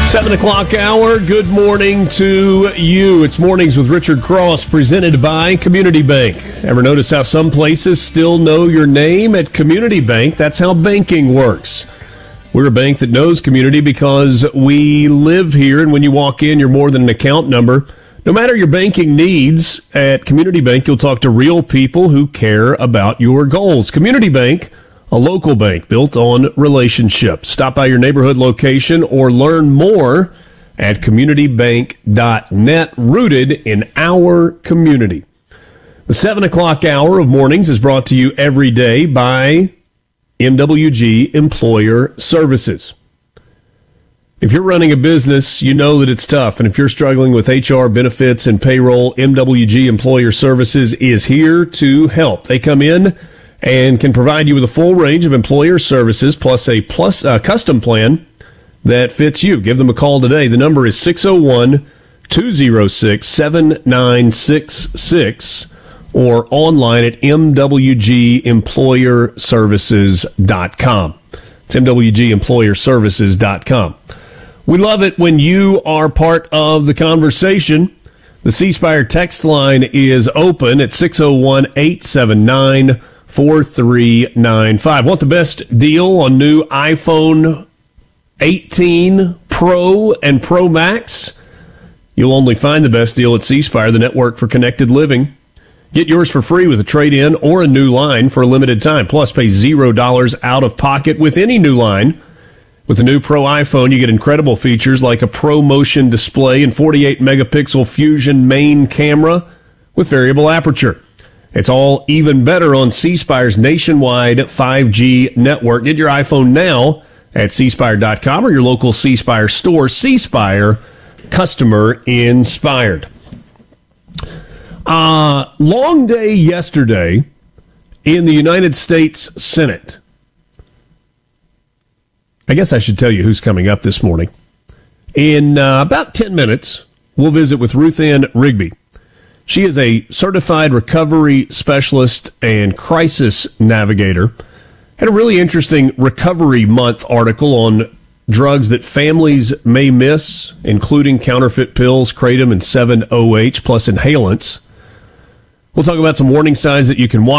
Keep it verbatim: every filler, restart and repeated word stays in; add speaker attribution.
Speaker 1: Seven o'clock hour. Good morning to you. It's Mornings with Richard Cross, presented by Community Bank. Ever notice how some places still know your name? At Community Bank, that's how banking works. We're a bank that knows community because we live here, and when you walk in, you're more than an account number. No matter your banking needs, at Community Bank, you'll talk to real people who care about your goals. Community Bank, a local bank built on relationships. Stop by your neighborhood location or learn more at community bank dot net, rooted in our community. The seven o'clock hour of Mornings is brought to you every day by M W G Employer Services. If you're running a business, you know that it's tough. And if you're struggling with H R, benefits, and payroll, M W G Employer Services is here to help. They come in and can provide you with a full range of employer services plus a plus uh, custom plan that fits you. Give them a call today. The number is six oh one, two oh six, seven nine six six or online at m w g employer services dot com. It's m w g employer services dot com. We love it when you are part of the conversation. The C Spire text line is open at six oh one, eight seven nine, four three nine five. Want the best deal on new iPhone eighteen Pro and Pro Max? You'll only find the best deal at C Spire, the network for connected living. Get yours for free with a trade-in or a new line for a limited time. Plus, pay zero dollars out of pocket with any new line. With the new Pro iPhone, you get incredible features like a Pro Motion display and forty-eight megapixel Fusion main camera with variable aperture. It's all even better on C Spire's nationwide five G network. Get your iPhone now at c spire dot com or your local C Spire store. C Spire, customer inspired. Uh, long day yesterday in the United States Senate. I guess I should tell you who's coming up this morning. In uh, about ten minutes, we'll visit with Ruth Ann Rigby. She is a certified recovery specialist and crisis navigator. Had a really interesting Recovery Month article on drugs that families may miss, including counterfeit pills, kratom, and seven O H, plus inhalants. We'll talk about some warning signs that you can watch